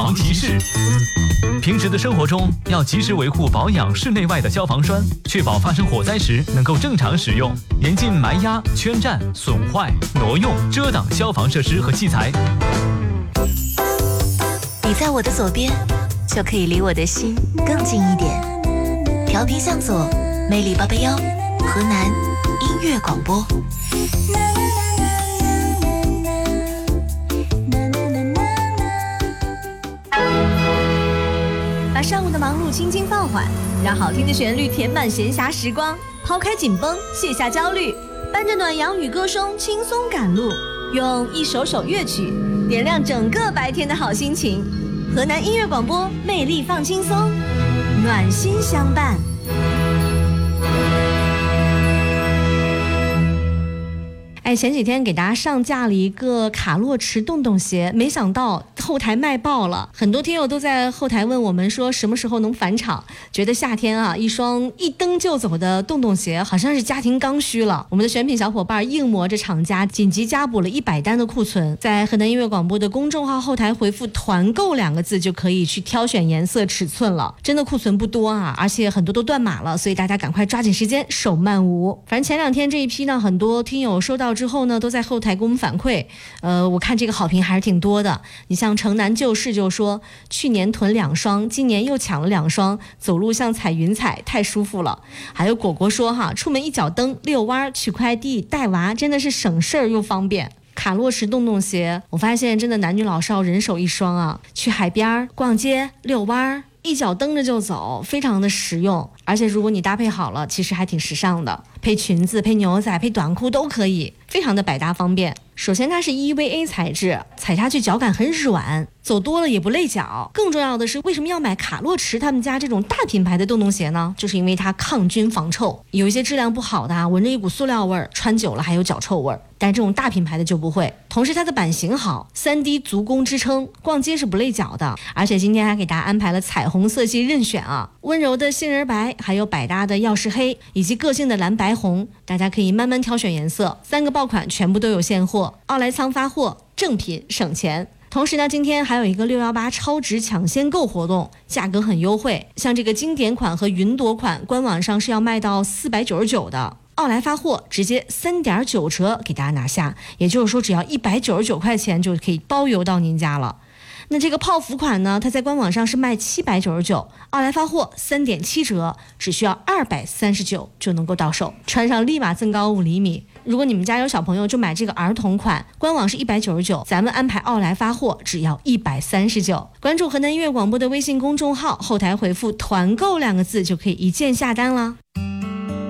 防提示。平时的生活中要及时维护保养室内外的消防栓，确保发生火灾时能够正常使用，严禁埋压、圈占、损坏、挪用、遮挡消防设施和器材。 你在我的左边，就可以离我的心更近一点。调频向左，魅力881，河南音乐广播。 把上午的忙碌轻轻放缓，让好听的旋律填满闲暇时光，抛开紧绷，卸下焦虑，伴着暖阳与歌声轻松赶路，用一首首乐曲点亮整个白天的好心情。河南音乐广播，魅力放轻松，暖心相伴。前几天给大家上架了一个卡洛驰洞洞鞋，没想到后台卖爆了，很多听友都在后台问我们说什么时候能返场，觉得夏天啊，一双一蹬就走的洞洞鞋好像是家庭刚需了。我们的选品小伙伴硬磨着厂家紧急加补了100单的库存，在河南音乐广播的公众号后台回复团购2个字就可以去挑选颜色尺寸了，真的库存不多啊，而且很多都断码了，所以大家赶快抓紧时间，手慢无。反正前2天这一批呢，很多听友收到之后呢，都在后台给我们反馈，我看这个好评还是挺多的。你像城南旧事就说，去年囤2双，今年又抢了2双，走路像踩云彩，太舒服了。还有果果说哈，出门一脚蹬，遛弯、取快递、带娃，真的是省事儿又方便。卡洛驰洞洞鞋，我发现真的男女老少人手一双啊，去海边、逛街、遛弯，一脚蹬着就走，非常的实用。而且如果你搭配好了，其实还挺时尚的，配裙子、配牛仔、配短裤都可以，非常的百搭方便。首先它是 EVA 材质，踩下去脚感很软，走多了也不累脚。更重要的是，为什么要买卡洛驰他们家这种大品牌的洞洞鞋呢？就是因为它抗菌防臭，有一些质量不好的闻着一股塑料味儿，穿久了还有脚臭味儿，但这种大品牌的就不会。同时它的版型好，3D 足弓支撑，逛街是不累脚的。而且今天还给大家安排了彩虹色系任选啊，温柔的杏仁白，还有百搭的钥匙黑，以及个性的蓝白红，大家可以慢慢挑选颜色。3个爆款全部都有现货，奥莱仓发货，正品省钱。同时呢，今天还有一个618超值抢先购活动，价格很优惠。像这个经典款和云朵款，官网上是要卖到499的，奥莱发货直接3.9折给大家拿下，也就是说只要199块钱就可以包邮到您家了。那这个泡芙款呢，它在官网上是卖799，奥莱发货3.7折，只需要239就能够到手，穿上立马增高5厘米。如果你们家有小朋友，就买这个儿童款，官网是199，咱们安排奥莱发货只要139。关注河南音乐广播的微信公众号，后台回复团购2个字就可以一键下单了。